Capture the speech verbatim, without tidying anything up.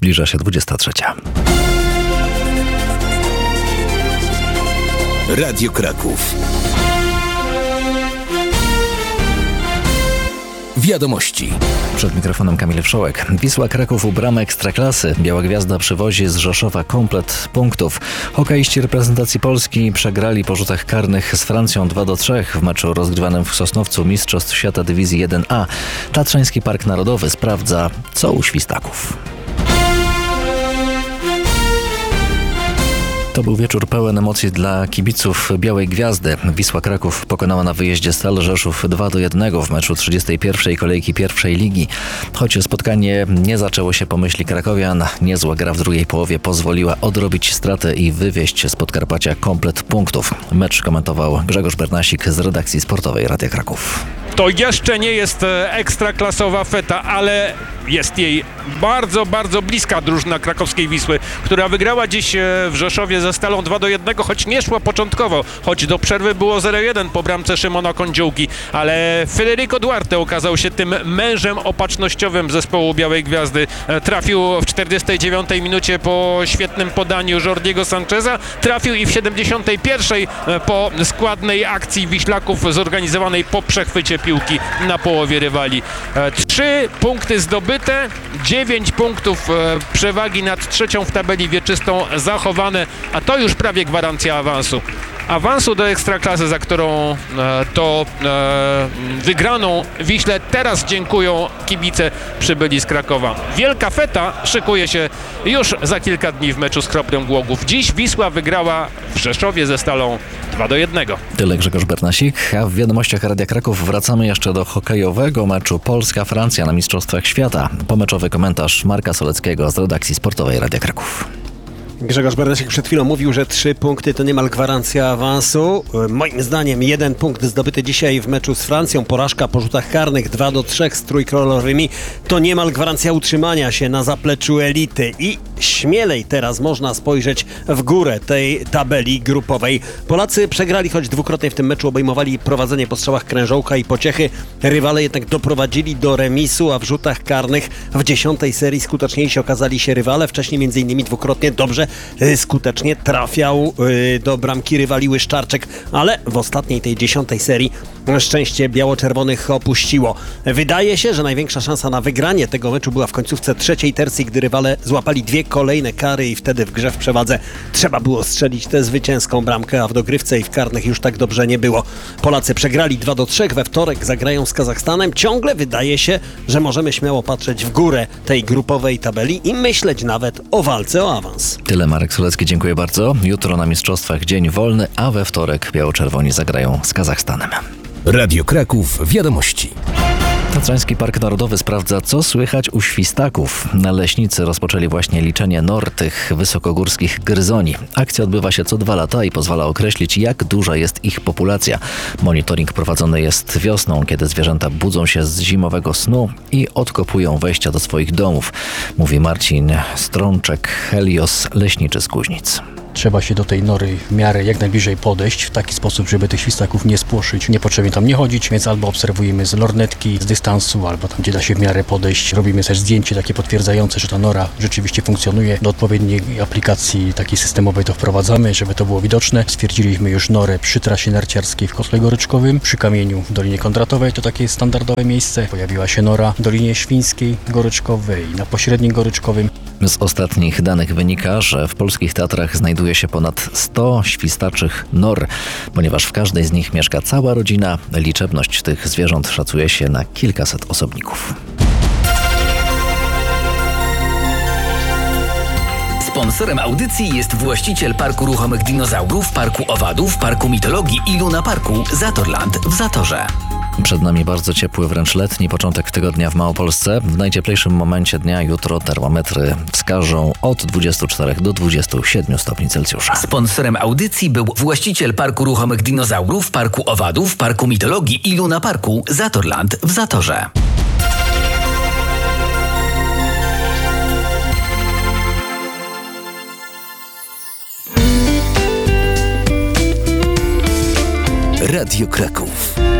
Zbliża się dwudziesta trzecia. Radio Kraków. Wiadomości. Przed mikrofonem Kamil Wszołek. Wisła Kraków u bramy Ekstraklasy. Biała Gwiazda przywozi z Rzeszowa komplet punktów. Hokeiści reprezentacji Polski przegrali po rzutach karnych z Francją dwa do trzech w meczu rozgrywanym w Sosnowcu Mistrzostw Świata Dywizji jeden A. Tatrzański Park Narodowy sprawdza, co u świstaków. To był wieczór pełen emocji dla kibiców Białej Gwiazdy. Wisła Kraków pokonała na wyjeździe Stal Rzeszów dwa do jednego w meczu trzydziestej pierwszej kolejki pierwszej ligi. Choć spotkanie nie zaczęło się po myśli krakowian, niezła gra w drugiej połowie pozwoliła odrobić stratę i wywieźć z Podkarpacia komplet punktów. Mecz komentował Grzegorz Bernasik z redakcji sportowej Radia Kraków. To jeszcze nie jest ekstraklasowa feta, ale jest jej bardzo, bardzo bliska drużyna krakowskiej Wisły, która wygrała dziś w Rzeszowie ze Stalą dwa do jednego, choć nie szła początkowo, choć do przerwy było zero jeden po bramce Szymona Kądziółki, ale Federico Duarte okazał się tym mężem opatrznościowym zespołu Białej Gwiazdy. Trafił w czterdziestej dziewiątej minucie po świetnym podaniu Jordiego Sancheza, trafił i w siedemdziesiątej pierwszej po składnej akcji Wiślaków zorganizowanej po przechwycie piłki na połowie rywali. Trzy punkty zdobyte, dziewięć punktów przewagi nad trzecią w tabeli wieczystą zachowane, a to już prawie gwarancja awansu. Awansu do Ekstraklasy, za którą e, to e, wygraną Wiśle teraz dziękują kibice przybyli z Krakowa. Wielka feta szykuje się już za kilka dni w meczu z Kroplem Głogów. Dziś Wisła wygrała w Rzeszowie ze Stalą dwa do jednego. Tyle Grzegorz Bernasik, a w wiadomościach Radia Kraków wracamy jeszcze do hokejowego meczu Polska-Francja na Mistrzostwach Świata. Pomeczowy komentarz Marka Soleckiego z redakcji sportowej Radia Kraków. Grzegorz Bernasik przed chwilą mówił, że trzy punkty to niemal gwarancja awansu. Moim zdaniem jeden punkt zdobyty dzisiaj w meczu z Francją, porażka po rzutach karnych dwa do trzech z trójkolorowymi to niemal gwarancja utrzymania się na zapleczu elity i śmielej teraz można spojrzeć w górę tej tabeli grupowej. Polacy przegrali, choć dwukrotnie w tym meczu obejmowali prowadzenie po strzałach Krężołka i Pociechy. Rywale jednak doprowadzili do remisu, a w rzutach karnych w dziesiątej serii skuteczniejsi okazali się rywale. Wcześniej między innymi dwukrotnie dobrze skutecznie trafiał do bramki rywali Łyszczarczek, ale w ostatniej tej dziesiątej serii szczęście biało-czerwonych opuściło. Wydaje się, że największa szansa na wygranie tego meczu była w końcówce trzeciej tercji, gdy rywale złapali dwie kolejne kary i wtedy w grze w przewadze trzeba było strzelić tę zwycięską bramkę, a w dogrywce i w karnych już tak dobrze nie było. Polacy przegrali dwa do trzech, we wtorek zagrają z Kazachstanem. Ciągle wydaje się, że możemy śmiało patrzeć w górę tej grupowej tabeli i myśleć nawet o walce o awans. Tyle Marek Solecki, dziękuję bardzo. Jutro na Mistrzostwach dzień wolny, a we wtorek biało-czerwoni zagrają z Kazachstanem. Radio Kraków. Wiadomości. Tatrzański Park Narodowy sprawdza, co słychać u świstaków. Leśnicy rozpoczęli właśnie liczenie nor tych wysokogórskich gryzoni. Akcja odbywa się co dwa lata i pozwala określić, jak duża jest ich populacja. Monitoring prowadzony jest wiosną, kiedy zwierzęta budzą się z zimowego snu i odkopują wejścia do swoich domów, mówi Marcin Strączek, Helios, leśniczy z Kuźnic. Trzeba się do tej nory w miarę jak najbliżej podejść w taki sposób, żeby tych świstaków nie spłoszyć, niepotrzebnie tam nie chodzić, więc albo obserwujemy z lornetki, z dystansu, albo tam, gdzie da się w miarę podejść. Robimy też zdjęcie takie potwierdzające, że ta nora rzeczywiście funkcjonuje. Do odpowiedniej aplikacji takiej systemowej to wprowadzamy, żeby to było widoczne. Stwierdziliśmy już norę przy trasie narciarskiej w Kotle Goryczkowym, przy Kamieniu w Dolinie Kondratowej, to takie standardowe miejsce. Pojawiła się nora w Dolinie Świńskiej, Goryczkowej, na Pośrednim Goryczkowym. Z ostatnich danych wynika, że w polskich Tatrach znajduje się ponad sto świstaczych nor. Ponieważ w każdej z nich mieszka cała rodzina, liczebność tych zwierząt szacuje się na kilkaset osobników. Sponsorem audycji jest właściciel Parku Ruchomych Dinozaurów, Parku Owadów, Parku Mitologii i Luna Parku Zatorland w Zatorze. Przed nami bardzo ciepły, wręcz letni początek tygodnia w Małopolsce. W najcieplejszym momencie dnia jutro termometry wskażą od dwudziestu czterech do dwudziestu siedmiu stopni Celsjusza. Sponsorem audycji był właściciel Parku Ruchomych Dinozaurów, Parku Owadów, Parku Mitologii i Luna Parku Zatorland w Zatorze. Radio Kraków.